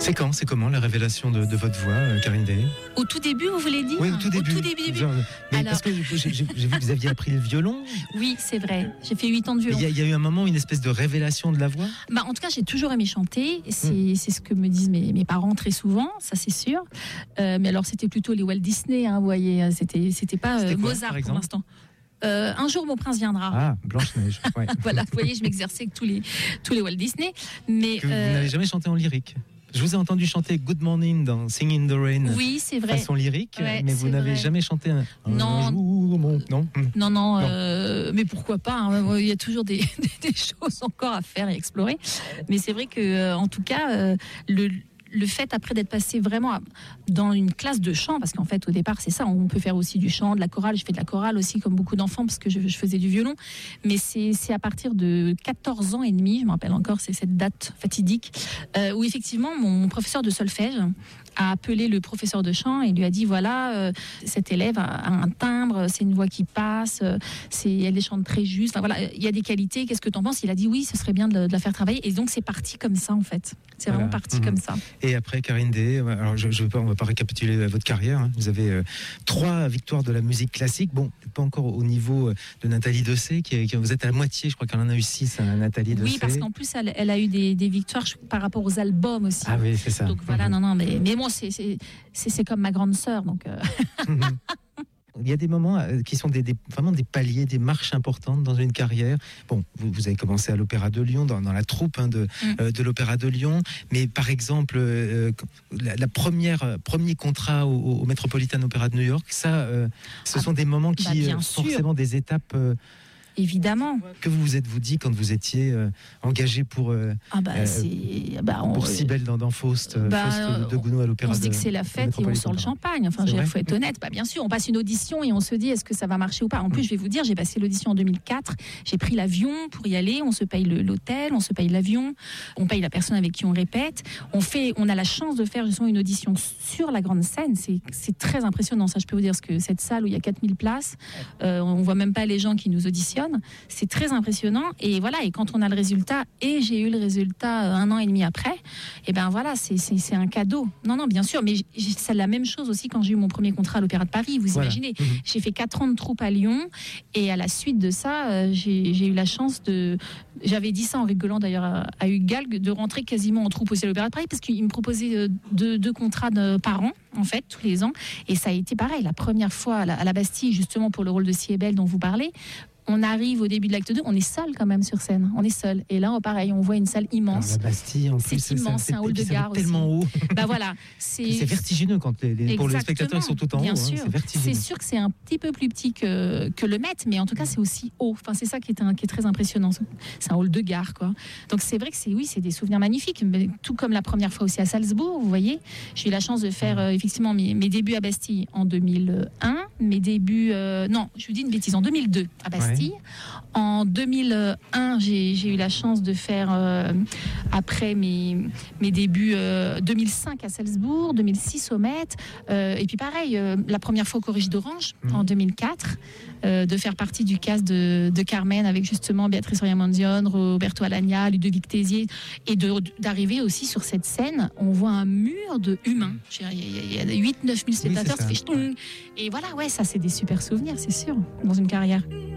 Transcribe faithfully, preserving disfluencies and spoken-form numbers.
C'est quand, c'est comment la révélation de, de votre voix, euh, Karine Day? Au tout début, vous voulez dire? Oui, au tout début. Au tout début, début. Genre, mais Alors... parce que j'ai, j'ai, j'ai vu que vous aviez appris le violon. Oui, c'est vrai. J'ai fait huit ans de violon. Il y, y a eu un moment, une espèce de révélation de la voix. Bah, en tout cas, j'ai toujours aimé chanter. C'est, mmh. c'est ce que me disent mes, mes parents très souvent, ça c'est sûr. Euh, mais alors, c'était plutôt les Walt Disney, hein, vous voyez. C'était, c'était pas euh, c'était quoi, Mozart pour l'instant. Euh, un jour, mon prince viendra. Ah, Blanche-Neige. Ouais. Voilà, vous voyez, je m'exerçais avec tous les, tous les Walt Disney. Mais, que euh... vous n'avez jamais chanté en lyrique. Je vous ai entendu chanter Good Morning dans Sing in the Rain. Oui, c'est vrai. Façon lyrique, ouais, mais vous n'avez vrai. jamais chanté un, un non. jour, mon... non. Non, non, non. Euh, mais pourquoi pas, hein. Il y a toujours des, des, des choses encore à faire et explorer. Mais c'est vrai que, euh, en tout cas, euh, le le fait après d'être passé vraiment dans une classe de chant, parce qu'en fait au départ c'est ça, on peut faire aussi du chant, de la chorale, je fais de la chorale aussi comme beaucoup d'enfants parce que je, je faisais du violon, mais c'est, c'est à partir de quatorze ans et demi, je me rappelle encore, c'est cette date fatidique, euh, où effectivement mon professeur de solfège a appelé le professeur de chant et lui a dit voilà, euh, cet élève a, a un timbre, c'est une voix qui passe, euh, c'est, elle chante très juste, enfin, voilà, il y a des qualités, qu'est-ce que tu en penses? Il a dit oui, ce serait bien de, de la faire travailler, et donc c'est parti comme ça en fait, c'est voilà. Vraiment parti mmh. comme ça. Et après Karine Day, alors je, je veux pas, on va pas récapituler votre carrière, hein. Vous avez euh, trois victoires de la musique classique, bon, pas encore au niveau de Nathalie Dessay, qui, est, qui vous êtes à la moitié, je crois qu'elle en a eu six, hein, Nathalie Dessay. Oui, parce qu'en plus elle, elle a eu des, des victoires par rapport aux albums aussi. Ah oui, c'est ça. Donc voilà, mmh. non, non, mais, mais moi C'est, c'est, c'est, c'est comme ma grande sœur. Donc euh... Il y a des moments qui sont des, des, vraiment des paliers, des marches importantes dans une carrière. Bon, vous, vous avez commencé à l'Opéra de Lyon, dans, dans la troupe hein, de, mm. euh, de l'Opéra de Lyon. Mais par exemple, euh, la, la première premier contrat au, au Metropolitan Opera de New York, ça, euh, ce ah, sont des moments qui bah, sont forcément des étapes... Euh, Évidemment. Que vous vous êtes-vous dit quand vous étiez euh, engagé pour, euh, ah bah, euh, c'est, bah, on, pour Cybèle dans, dans Faust, bah, Faust de Gounod à l'Opéra de On se dit que c'est la fête et on sort le champagne. Enfin, il faut être honnête. Bah, bien sûr, on passe une audition et on se dit est-ce que ça va marcher ou pas. En plus, je vais vous dire, j'ai passé l'audition en deux mille quatre. J'ai pris l'avion pour y aller. On se paye le, l'hôtel, on se paye l'avion, on paye la personne avec qui on répète. On fait, on a la chance de faire justement une audition sur la grande scène. C'est, c'est très impressionnant. Ça, je peux vous dire, parce que cette salle où il y a quatre mille places, euh, on voit même pas les gens qui nous auditionnent. C'est très impressionnant, et voilà, et quand on a le résultat, et j'ai eu le résultat un an et demi après, et ben voilà, c'est, c'est, c'est un cadeau. Non, non, bien sûr, mais c'est la même chose aussi quand j'ai eu mon premier contrat à l'Opéra de Paris, vous voilà. imaginez. Mmh. J'ai fait quatre ans de troupe à Lyon, et à la suite de ça, euh, j'ai, j'ai eu la chance de... J'avais dit ça en rigolant d'ailleurs à, à Hugues Galgue, de rentrer quasiment en troupe aussi à l'Opéra de Paris, parce qu'il me proposait deux, deux contrats de, par an, en fait, tous les ans, et ça a été pareil, la première fois à la, à la Bastille, justement pour le rôle de Cybèle dont vous parlez. On arrive au début de l'acte deux, on est seul quand même sur scène, on est seul. Et là, pareil, on voit une salle immense. Alors, la Bastille, en plus, c'est immense, c'est un hall de gare aussi. Tellement haut. Bah voilà, c'est... c'est vertigineux quand les, les, pour les spectateurs ils sont tout en bien haut. Sûr. Hein, c'est vertigineux. C'est sûr que c'est un petit peu plus petit que, que le Met, mais en tout cas c'est aussi haut. Enfin, c'est ça qui est, un, qui est très impressionnant. C'est un hall de gare, quoi. Donc c'est vrai que c'est, oui, c'est des souvenirs magnifiques. Mais tout comme la première fois aussi à Salzbourg, vous voyez. J'ai eu la chance de faire euh, effectivement mes, mes débuts à Bastille en deux mille un, mes débuts, euh, non, je vous dis une bêtise, en deux mille deux à Bastille. Ouais. En deux mille un, j'ai, j'ai eu la chance de faire, euh, après mes, mes débuts, euh, deux mille cinq à Salzbourg, deux mille six au Met, euh, et puis pareil, euh, la première fois au Corrige d'Orange, mmh. en deux mille quatre, euh, de faire partie du cast de, de Carmen avec justement Béatrice Riamondione, Roberto Alagna, Ludovic Tézier, et de, d'arriver aussi sur cette scène, on voit un mur de humains. Il y a huit neuf mille spectateurs, oui, ça fait ch'tung. Et voilà, ouais, ça c'est des super souvenirs, c'est sûr, dans une carrière.